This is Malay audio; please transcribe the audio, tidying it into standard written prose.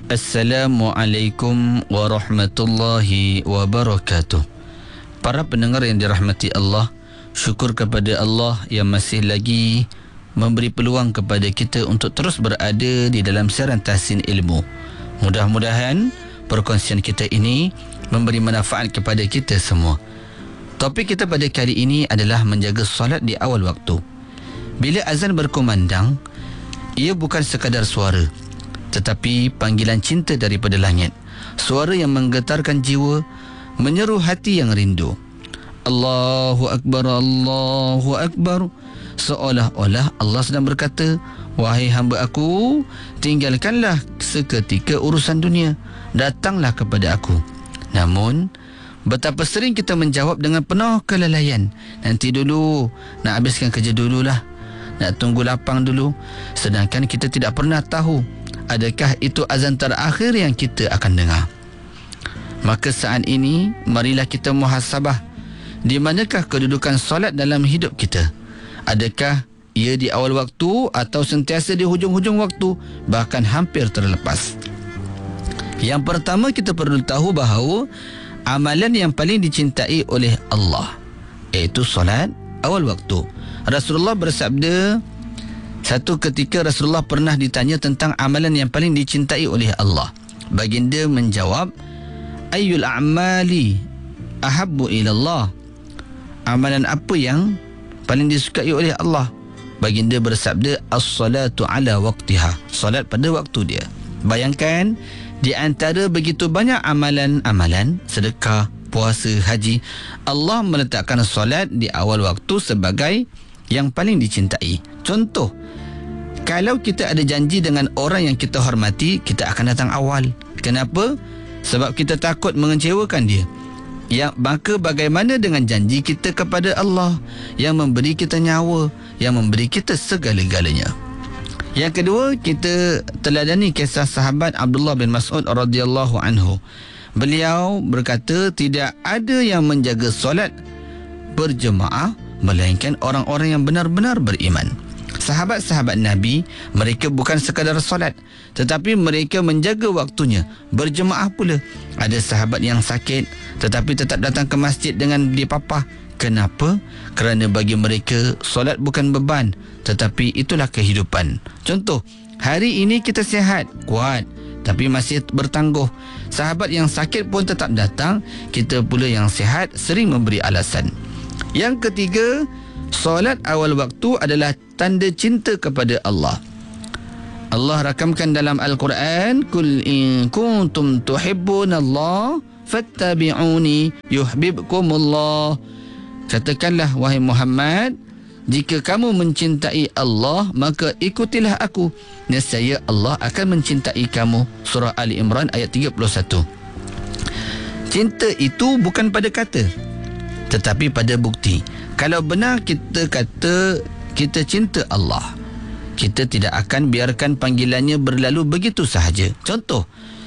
Assalamualaikum warahmatullahi wabarakatuh. Para pendengar yang dirahmati Allah, syukur kepada Allah yang masih lagi memberi peluang kepada kita untuk terus berada di dalam siaran Tahsin Ilmu. Mudah-mudahan perkongsian kita ini memberi manfaat kepada kita semua. Topik kita pada kali ini adalah menjaga solat di awal waktu. Bila azan berkumandang, ia bukan sekadar suara, tetapi panggilan cinta daripada langit. Suara yang menggetarkan jiwa, menyeru hati yang rindu. Allahu Akbar, Allahu Akbar. Seolah-olah Allah sedang berkata, wahai hamba aku, tinggalkanlah seketika urusan dunia, datanglah kepada aku. Namun, betapa sering kita menjawab dengan penuh kelalaian. Nanti dulu, nak habiskan kerja dululah, nak tunggu lapang dulu. Sedangkan kita tidak pernah tahu adakah itu azan terakhir yang kita akan dengar. Maka saat ini, marilah kita muhasabah. Di manakah kedudukan solat dalam hidup kita? Adakah ia di awal waktu atau sentiasa di hujung-hujung waktu, bahkan hampir terlepas? Yang pertama, kita perlu tahu bahawa amalan yang paling dicintai oleh Allah iaitu solat awal waktu. Rasulullah bersabda, satu ketika Rasulullah pernah ditanya tentang amalan yang paling dicintai oleh Allah. Baginda menjawab, ayyul a'mali ahabbu ilallah. Amalan apa yang paling disukai oleh Allah? Baginda bersabda, as-salatu ala waqtiha. Salat pada waktu dia. Bayangkan, di antara begitu banyak amalan-amalan, sedekah, puasa, haji, Allah meletakkan solat di awal waktu sebagai yang paling dicintai. Contoh, kalau kita ada janji dengan orang yang kita hormati, kita akan datang awal. Kenapa? Sebab kita takut mengecewakan dia. Maka bagaimana dengan janji kita kepada Allah yang memberi kita nyawa, yang memberi kita segala-galanya? Yang kedua, kita teladani kisah sahabat Abdullah bin Mas'ud radhiyallahu anhu. Beliau berkata, tidak ada yang menjaga solat berjemaah melainkan orang-orang yang benar-benar beriman. Sahabat-sahabat Nabi, mereka bukan sekadar solat, tetapi mereka menjaga waktunya, berjemaah pula. Ada sahabat yang sakit tetapi tetap datang ke masjid dengan dipapah. Kenapa? Kerana bagi mereka solat bukan beban, tetapi itulah kehidupan. Contoh, hari ini kita sihat, kuat, tapi masih bertangguh. Sahabat yang sakit pun tetap datang, kita pula yang sihat sering memberi alasan. Yang ketiga, solat awal waktu adalah tanda cinta kepada Allah. Allah rakamkan dalam Al-Quran, Kul in kuntum tuhibbunallah fattabi'uni yuhibbukumullah. Katakanlah, wahai Muhammad, jika kamu mencintai Allah, maka ikutilah aku, nescaya Allah akan mencintai kamu. Surah Ali Imran ayat 31. Cinta itu bukan pada kata, tetapi pada bukti. Kalau benar kita kata kita cinta Allah, kita tidak akan biarkan panggilannya berlalu begitu sahaja. Contoh,